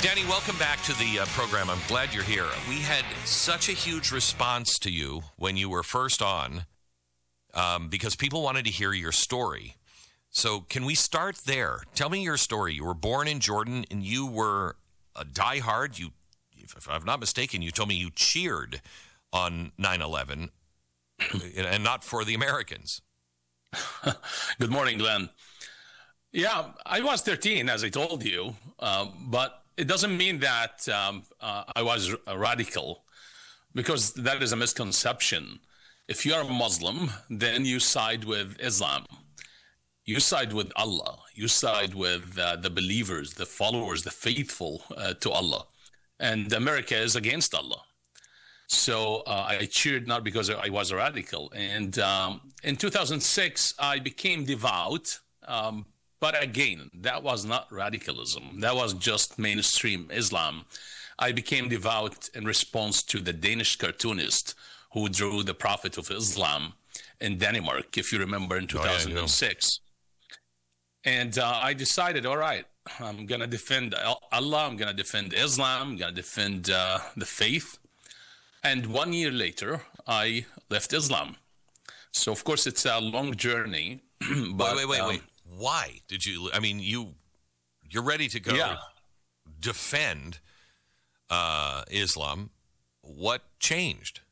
Danny, welcome back to the program. I'm glad you're here. We had such a huge response to you when you were first on because people wanted to hear your story. So can we start there? Tell me your story. You were born in Jordan, and you were a diehard. If I'm not mistaken, you told me you cheered on 9/11 and not for the Americans. Good morning, Glenn. Yeah, I was 13, as I told you, but it doesn't mean that I was a radical, because that is a misconception. If you are a Muslim, then you side with Islam. You side with Allah. You side with the believers, the followers, the faithful to Allah. And America is against Allah. So I cheered not because I was a radical. And in 2006, I became devout. But again, that was not radicalism. That was just mainstream Islam. I became devout in response to the Danish cartoonist who drew the Prophet of Islam in Denmark, if you remember, in 2006. And I decided, all right, I'm going to defend Allah. I'm going to defend Islam. I'm going to defend the faith. And 1 year later, I left Islam. So, of course, it's a long journey. But, wait. Why did you? I mean, you're ready to go defend Islam. What changed?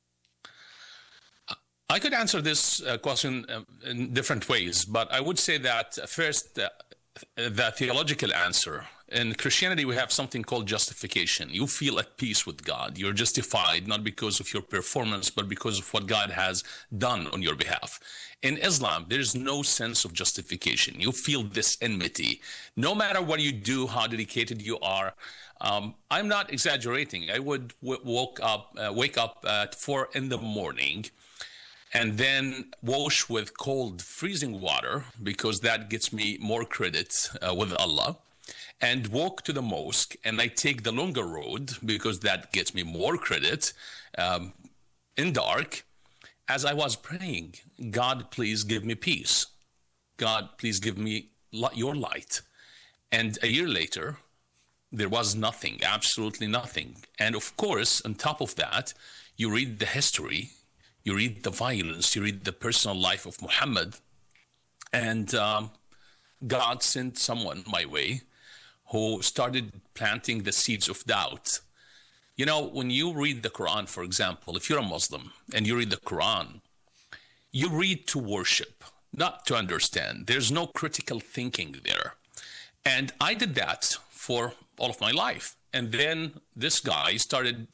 I could answer this question in different ways, but I would say that first, the theological answer. In Christianity, we have something called justification. You feel at peace with God. You're justified not because of your performance, but because of what God has done on your behalf. In Islam, there is no sense of justification. You feel this enmity. No matter what you do, how dedicated you are. I'm not exaggerating. I would wake up at 4 a.m. and then wash with cold, freezing water, because that gets me more credit with Allah, and walk to the mosque, and I take the longer road because that gets me more credit in dark. As I was praying, God, please give me peace. God, please give me your light. And a year later, there was nothing, absolutely nothing. And of course, on top of that, you read the history, you read the violence, you read the personal life of Muhammad, and God sent someone my way who started planting the seeds of doubt. You know, when you read the Quran, for example, if you're a Muslim and you read the Quran, you read to worship, not to understand. There's no critical thinking there. And I did that for all of my life. And then this guy started,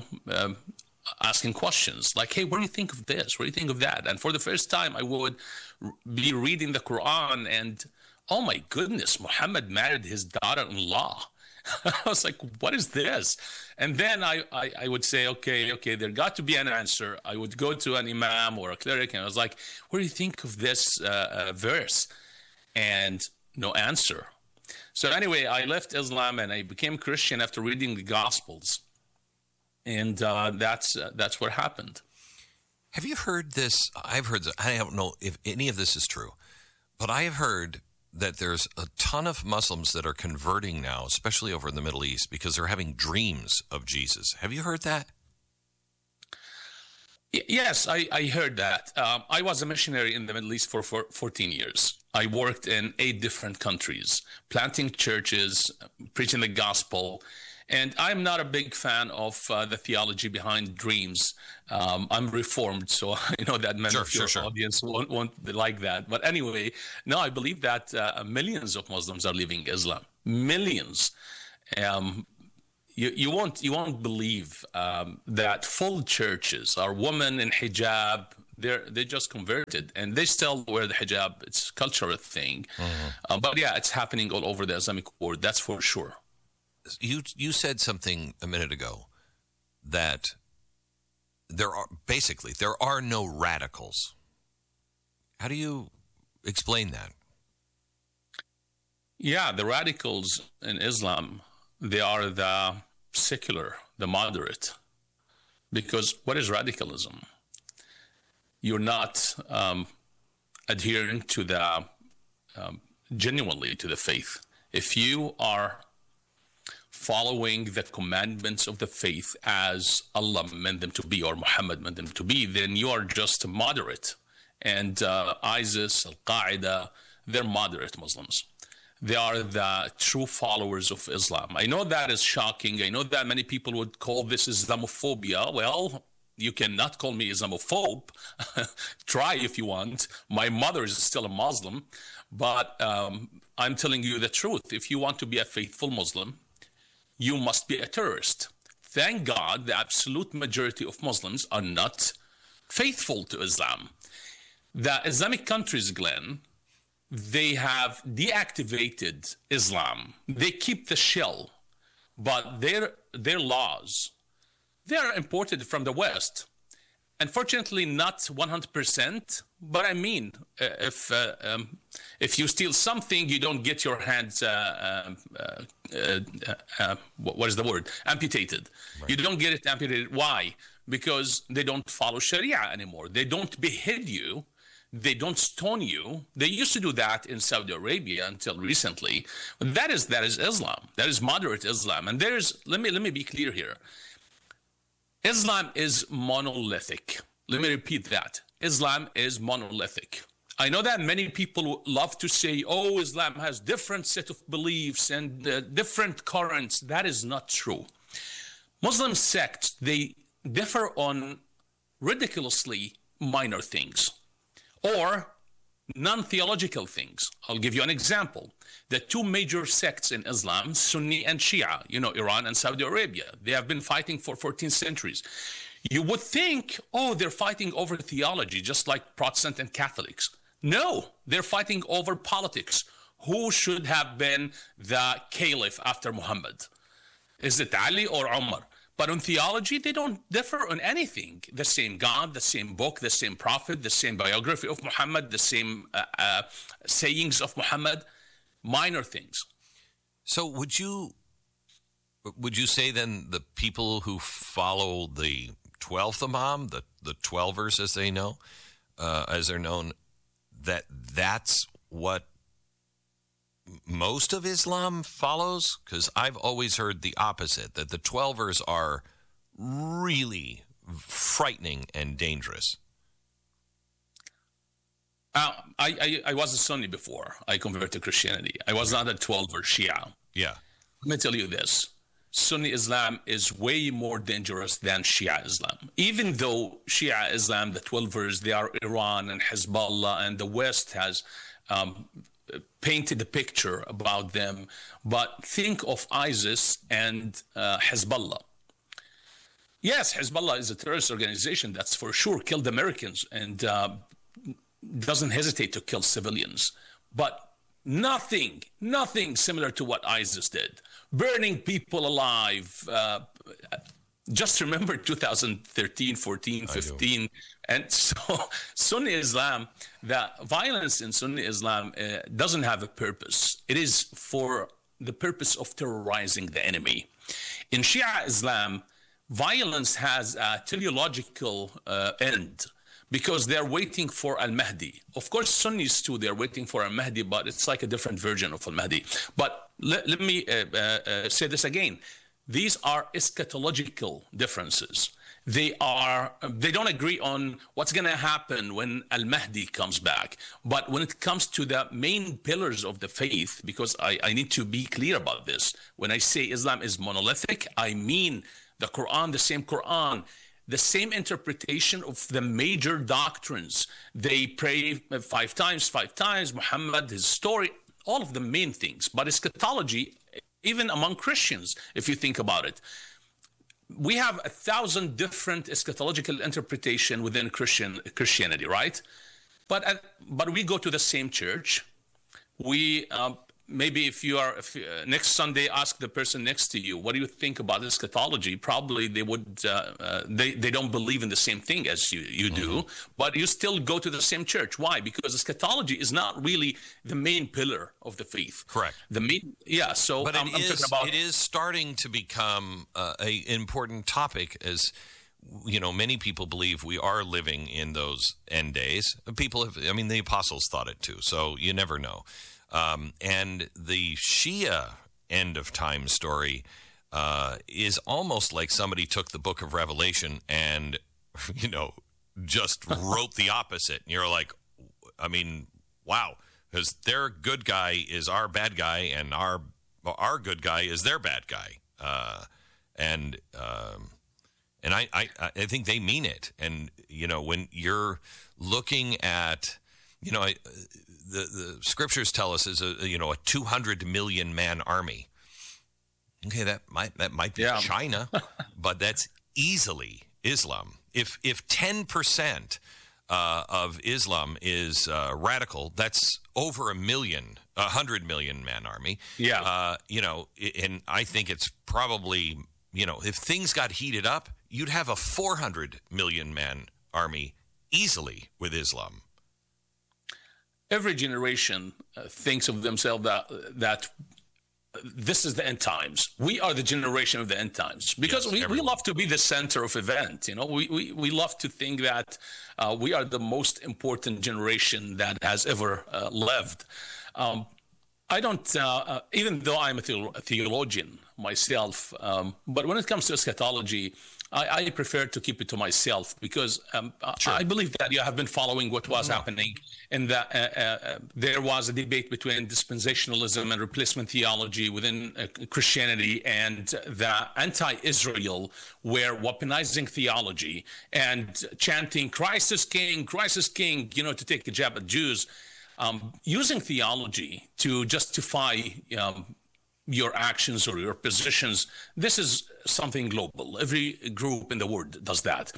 asking questions like, hey, what do you think of this? What do you think of that? And for the first time, I would be reading the Quran and, oh my goodness, Muhammad married his daughter-in-law. I was like, what is this? And then I would say, okay, there got to be an answer. I would go to an imam or a cleric, and I was like, what do you think of this verse? And no answer. So anyway, I left Islam and I became Christian after reading the Gospels. And that's what happened. Have you heard this? I've heard this. I don't know if any of this is true, but I have heard that there's a ton of Muslims that are converting now, especially over in the Middle East, because they're having dreams of Jesus. Have you heard that? Yes, I heard that. I was a missionary in the Middle East for 14 years. I worked in 8 different countries, planting churches, preaching the gospel. And I'm not a big fan of the theology behind dreams. I'm Reformed, so I know that many of your audience won't like that. But anyway, no, I believe that millions of Muslims are leaving Islam. Millions. You won't believe that full churches are women in hijab. They just converted, and they still wear the hijab. It's a cultural thing. Mm-hmm. But yeah, it's happening all over the Islamic world. That's for sure. You said something a minute ago that there are no radicals. How do you explain that? Yeah, the radicals in Islam, they are the secular, the moderate. Because what is radicalism? You're not adhering to genuinely to the faith. If you are following the commandments of the faith as Allah meant them to be or Muhammad meant them to be, then you are just moderate. And ISIS, Al-Qaeda, they're moderate Muslims. They are the true followers of Islam. I know that is shocking. I know that many people would call this Islamophobia. Well, you cannot call me Islamophobe. Try if you want. My mother is still a Muslim. But I'm telling you the truth. If you want to be a faithful Muslim, you must be a terrorist. Thank God the absolute majority of Muslims are not faithful to Islam. The Islamic countries, Glenn, they have deactivated Islam. They keep the shell, but their laws, they are imported from the West. Unfortunately, not 100%, but I mean, if you steal something, you don't get your hands, what is the word? Amputated. Right. You don't get it amputated. Why? Because they don't follow Sharia anymore. They don't behead you. They don't stone you. They used to do that in Saudi Arabia until recently. That is Islam. That is moderate Islam. And let me be clear here. Islam is monolithic. Let me repeat that. Islam is monolithic. I know that many people love to say, oh, Islam has different set of beliefs and different currents. That is not true. Muslim sects, they differ on ridiculously minor things or non-theological things. I'll give you an example. The two major sects in Islam, Sunni and Shia, Iran and Saudi Arabia, they have been fighting for 14 centuries. You would think, oh, they're fighting over theology, just like Protestant and Catholics. No, they're fighting over politics. Who should have been the caliph after Muhammad? Is it Ali or Umar? But on theology, they don't differ on anything. The same God, the same book, the same prophet, the same biography of Muhammad, the same sayings of Muhammad, minor things. So would you say then the people who follow the 12th Imam, the 12ers as they know, as they're known, that's what most of Islam follows? Because I've always heard the opposite, that the 12ers are really frightening and dangerous. I was a Sunni before I converted to Christianity. I was not a 12er Shia. Yeah. Let me tell you this. Sunni Islam is way more dangerous than Shia Islam. Even though Shia Islam, the 12ers, they are Iran and Hezbollah, and the West has painted the picture about them. But think of ISIS and Hezbollah. Yes, Hezbollah is a terrorist organization, that's for sure, killed Americans and doesn't hesitate to kill civilians. But nothing similar to what ISIS did. Burning people alive. Just remember 2013, 14, 15. And so Sunni Islam, the violence in Sunni Islam doesn't have a purpose. It is for the purpose of terrorizing the enemy. In Shia Islam, violence has a teleological end because they're waiting for Al-Mahdi. Of course, Sunnis too, they're waiting for Al-Mahdi, but it's like a different version of Al-Mahdi. But let me say this again. These are eschatological differences. They don't agree on what's going to happen when Al-Mahdi comes back. But when it comes to the main pillars of the faith, because I need to be clear about this, when I say Islam is monolithic, I mean the Quran, the same interpretation of the major doctrines. They pray five times, Muhammad, his story, all of the main things. But eschatology, even among Christians, if you think about it, we have 1,000 different eschatological interpretation within Christianity, right? But we go to the same church. We maybe if next Sunday, ask the person next to you, what do you think about eschatology? Probably they would they don't believe in the same thing as you do, but you still go to the same church. Why? Because eschatology is not really the main pillar of the faith. Correct. So but it is starting to become an important topic, as many people believe we are living in those end days. The apostles thought it too, so you never know. And the Shia end of time story, is almost like somebody took the book of Revelation and, just wrote the opposite. And you're like, I mean, wow, because their good guy is our bad guy, and our good guy is their bad guy. And I think they mean it. And, when you're looking at, the scriptures tell us is a 200 million man army. Okay, that might be China, but that's easily Islam. If 10% of Islam is radical, that's over 100 million man army. Yeah. And I think it's probably, if things got heated up, you'd have a 400 million man army easily with Islam. Every generation thinks of themselves that this is the end times. We are the generation of the end times because we love to be the center of event. We love to think that we are the most important generation that has ever lived. I don't, even though I'm a theologian myself, but when it comes to eschatology, I prefer to keep it to myself because I believe that you have been following what was happening, and that there was a debate between dispensationalism and replacement theology within Christianity, and the anti-Israel were weaponizing theology and chanting Christ is King, to take a jab at Jews, using theology to justify your actions or your positions. This is something global. Every group in the world does that.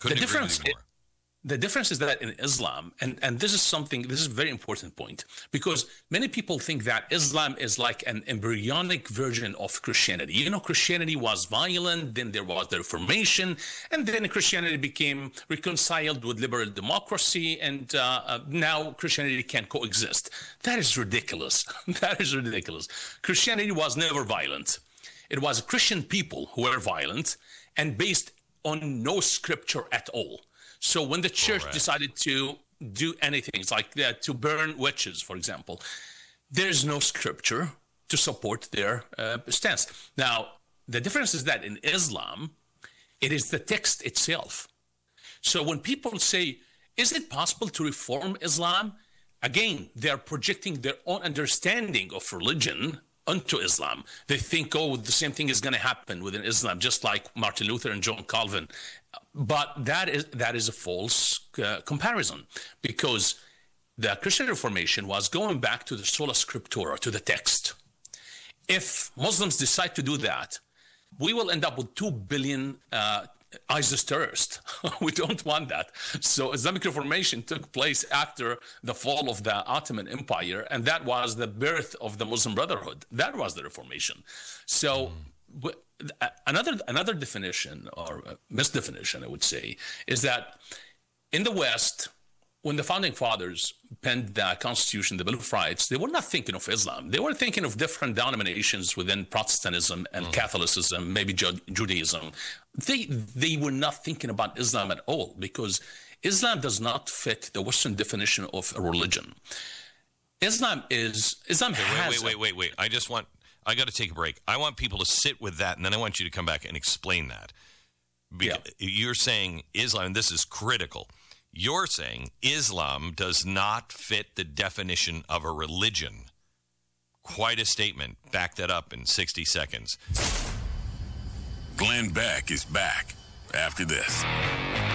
The difference is that in Islam, and this is a very important point, because many people think that Islam is like an embryonic version of Christianity. Christianity was violent, then there was the Reformation, and then Christianity became reconciled with liberal democracy, and now Christianity can coexist. That is ridiculous. That is ridiculous. Christianity was never violent. It was Christian people who were violent and based on no scripture at all. So when the church decided to do anything like that, to burn witches, for example, there's no scripture to support their stance. Now, the difference is that in Islam, it is the text itself. So when people say, is it possible to reform Islam? Again, they're projecting their own understanding of religion onto Islam. They think, the same thing is going to happen within Islam, just like Martin Luther and John Calvin. But that is a false comparison, because the Christian Reformation was going back to the sola scriptura, to the text. If Muslims decide to do that, we will end up with 2 billion ISIS terrorists. We don't want that. So Islamic Reformation took place after the fall of the Ottoman Empire, and that was the birth of the Muslim Brotherhood. That was the Reformation. So another definition, or misdefinition, I would say, is that in the West, when the founding fathers penned the Constitution, the Bill of Rights, they were not thinking of Islam. They were thinking of different denominations within Protestantism and Catholicism, maybe Judaism. They were not thinking about Islam at all, because Islam does not fit the Western definition of a religion. Islam has... Wait. I got to take a break. I want people to sit with that, and then I want you to come back and explain that. You're saying Islam, and this is critical. You're saying Islam does not fit the definition of a religion. Quite a statement. Back that up in 60 seconds. Glenn Beck is back after this.